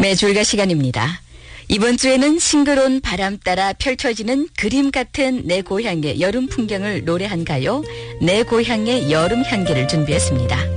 매주일가 시간입니다. 이번 주에는 싱그러운 바람 따라 펼쳐지는 그림 같은 내 고향의 여름 풍경을 노래한 가요, 내 고향의 여름 향기를 준비했습니다.